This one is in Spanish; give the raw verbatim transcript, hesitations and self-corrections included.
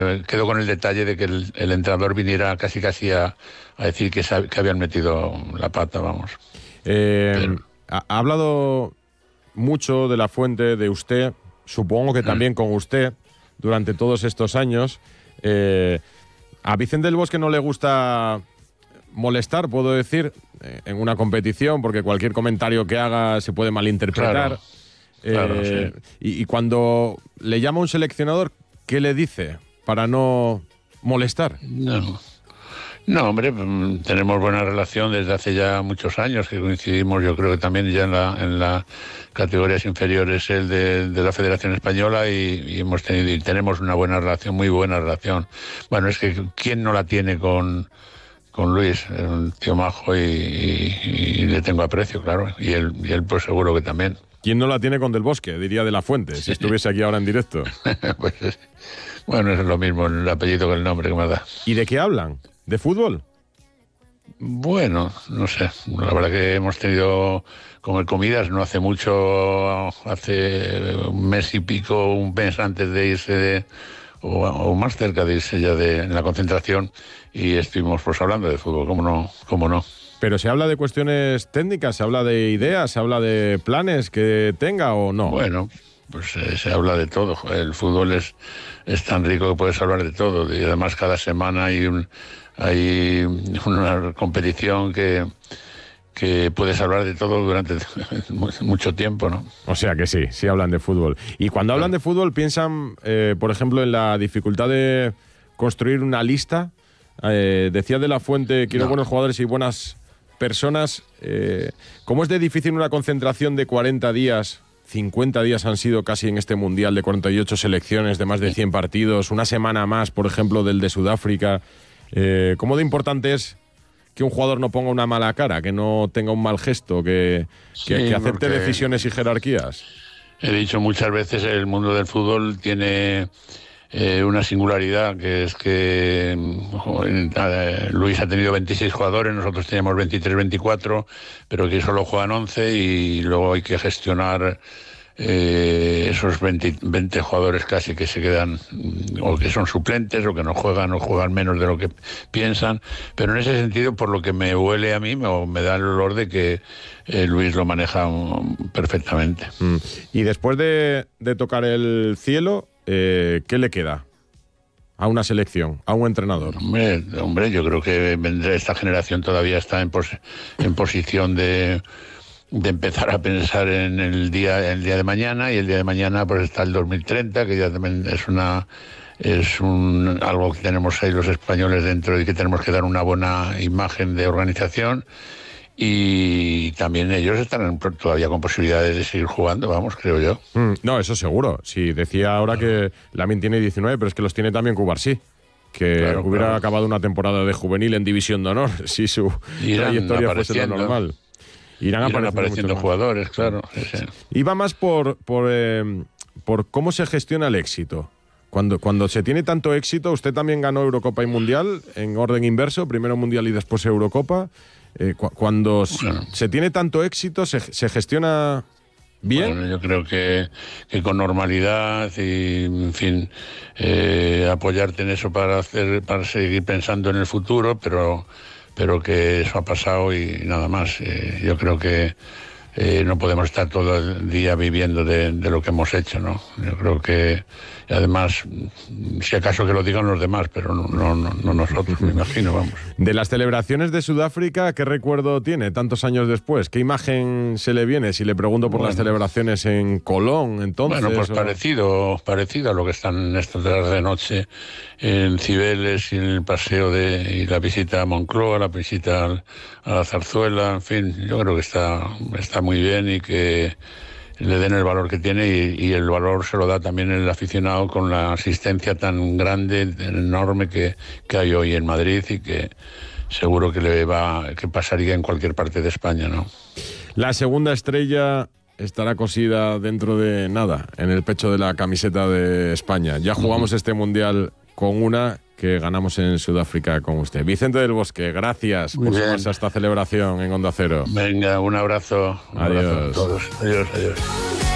quedó con el detalle de que el, el entrenador viniera casi casi a, a decir que, sab- que habían metido la pata, vamos. Eh, Pero- ha, ha hablado mucho de La Fuente, de usted, supongo que también con usted, durante todos estos años. Eh, a Vicente del Bosque no le gusta molestar, puedo decir, eh, en una competición, porque cualquier comentario que haga se puede malinterpretar. Claro, claro, Eh, sí. y, y cuando le llama un seleccionador, ¿qué le dice para no molestar? No. No, hombre, mm, tenemos buena relación desde hace ya muchos años, que coincidimos, yo creo que también ya en la, en las categorías inferiores el de, de la Federación Española y, y hemos tenido y tenemos una buena relación, muy buena relación. Bueno, es que ¿quién no la tiene con, con Luis? Es un tío majo y, y- y le tengo aprecio, claro, y él, y él pues seguro que también. ¿Quién no la tiene con Del Bosque? Diría De La Fuente, si estuviese aquí ahora en directo. Pues, es- bueno, es lo mismo el apellido que el nombre que me da. ¿Y de qué hablan? ¿De fútbol? Bueno, no sé, la verdad que hemos tenido comer comidas no hace mucho, hace un mes y pico, un mes antes de irse de, o, o más cerca de irse ya de en la concentración y estuvimos pues hablando de fútbol, cómo no, cómo no. ¿Pero se habla de cuestiones técnicas, se habla de ideas, se habla de planes que tenga o no? Bueno, pues eh, se habla de todo. Joder, el fútbol es, es tan rico que puedes hablar de todo. Y además cada semana hay, un, hay una competición que, que puedes hablar de todo durante mucho tiempo, ¿no? O sea que sí, sí hablan de fútbol. Y cuando hablan de fútbol piensan, eh, por ejemplo, en la dificultad de construir una lista. Eh, decía De La Fuente, quiero No. buenos jugadores y buenas personas. Eh, ¿Cómo es de difícil una concentración de cuarenta días? cincuenta días han sido casi en este Mundial de cuarenta y ocho selecciones, de más de cien partidos, una semana más, por ejemplo, del de Sudáfrica. Eh, ¿Cómo de importante es que un jugador no ponga una mala cara, que no tenga un mal gesto, que, que, Sí, que acepte porque- decisiones y jerarquías? He dicho muchas veces, el mundo del fútbol tiene eh, una singularidad, que es que mm, joder, eh, Luis ha tenido veintiséis jugadores, nosotros teníamos veintitrés, veinticuatro, pero que solo juegan once y luego hay que gestionar eh, esos veinte, veinte jugadores casi que se quedan mm, o que son suplentes o que no juegan o juegan menos de lo que piensan, pero en ese sentido, por lo que me huele a mí, me, me da el olor de que eh, Luis lo maneja mm, perfectamente. Mm. Y después de, de tocar el cielo, eh, ¿qué le queda a una selección, a un entrenador? Hombre, hombre, yo creo que vendrá esta generación todavía está en, pos- en posición de, de empezar a pensar en el día, el día de mañana, y el día de mañana pues está el dos mil treinta, que ya también es una es un algo que tenemos ahí los españoles dentro y que tenemos que dar una buena imagen de organización. Y también ellos estarán todavía con posibilidades de seguir jugando, vamos, creo yo. Mm, no, eso seguro. Sí, decía ahora que Lamine tiene diecinueve, pero es que los tiene también Cubarsí, que Claro, hubiera claro. acabado una temporada de juvenil en División de Honor, si su Irán trayectoria fuese lo apareciendo. normal. Irán, Irán apareciendo, apareciendo muchos más. jugadores, claro. Sí, sí. Iba más por, por, eh, por cómo se gestiona el éxito. Cuando, cuando se tiene tanto éxito, usted también ganó Eurocopa y Mundial en orden inverso, primero Mundial y después Eurocopa. Eh, cu- cuando s- Bueno. se tiene tanto éxito, ¿se, se gestiona bien? Bueno, yo creo que, que con normalidad y, en fin, eh, apoyarte en eso para hacer, para seguir pensando en el futuro, pero, pero que eso ha pasado y nada más. Eh, yo creo que eh, no podemos estar todo el día viviendo de, de lo que hemos hecho, ¿no? Yo creo que, y además, si acaso que lo digan los demás, pero no, no, no, no nosotros, me imagino, vamos. De las celebraciones de Sudáfrica, ¿qué recuerdo tiene tantos años después? ¿Qué imagen se le viene si le pregunto por las Bueno. celebraciones en Colón, entonces? Bueno, pues o- parecido, parecido a lo que están estas de noche en Cibeles y en el paseo de y la visita a Moncloa, la visita al- a la Zarzuela, en fin, yo creo que está, está muy bien y que le den el valor que tiene y, y el valor se lo da también el aficionado con la asistencia tan grande, enorme que, que hay hoy en Madrid y que seguro que le va, que pasaría en cualquier parte de España, ¿no? La segunda estrella estará cosida dentro de nada, en el pecho de la camiseta de España. Ya jugamos este Mundial con una que ganamos en Sudáfrica con usted. Vicente del Bosque, gracias Muy por bien. sumarse a esta celebración en Onda Cero. Venga, un abrazo. Un Adiós. abrazo a todos. Adiós, adiós.